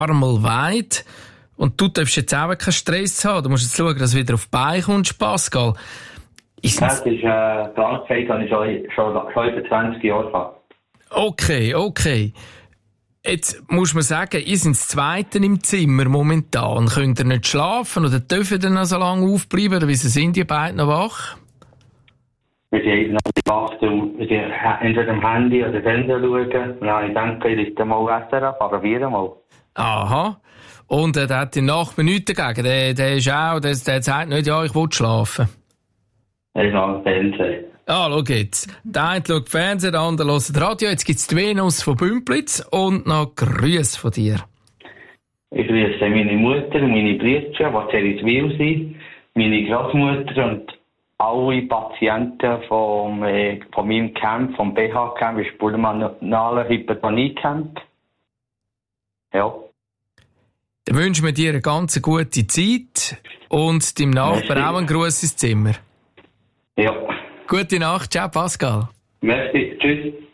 Armel weit. Und du darfst jetzt auch keinen Stress haben. Du musst jetzt schauen, dass du wieder auf die Beine kommst, Pascal. Das ist Krankheit, die ich schon über 20 Jahre gehabt. Okay. Jetzt muss man sagen, ihr seid das Zweite im Zimmer momentan. Könnt ihr nicht schlafen oder dürfen ihr noch so lange aufbleiben? Oder wieso sind die beiden noch wach? Wir sind noch wach, entweder am Handy oder Fernsehen schauen. Ja, ich denke, ich richte mal SRF, probieren mal. Aha. Und der hat die Nachbar nichts dagegen. Der ist auch, der sagt nicht, ja, ich will schlafen. Er ist noch am Fernsehen. Ah, schau jetzt. Der eine schaut Fernsehen, der andere hört Radio. Jetzt gibt es die Venus von Bümplitz und noch Grüße von dir. Ich grüße meine Mutter und meine Brüder, die sehr ins Wil sind, meine Großmutter und alle Patienten von meinem Camp, vom BH-Camp, das pulmonale Hypertonie-Camp. Ja. Dann wünschen wir dir eine ganz gute Zeit und deinem Nachbarn auch einen Gruß ins Zimmer. Ja. Gute Nacht, ciao Pascal. Merci, tschüss.